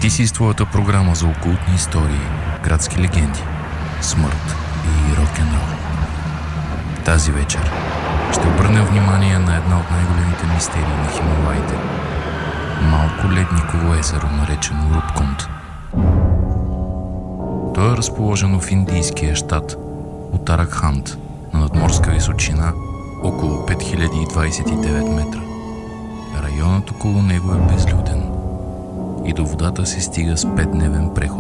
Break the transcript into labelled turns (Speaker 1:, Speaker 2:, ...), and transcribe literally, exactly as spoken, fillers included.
Speaker 1: Ти си с твоята програма за окултни истории, градски легенди, смърт и рок-н-рол. Тази вечер ще обърнем внимание на една от най-големите мистерии на Хималаите – малко ледниково езеро, наречено Рупкунд. То е разположено в индийския щат Утараханд на надморска височина около пет хиляди двадесет и девет метра. Районът около него е безлюден и до водата се стига с петдневен преход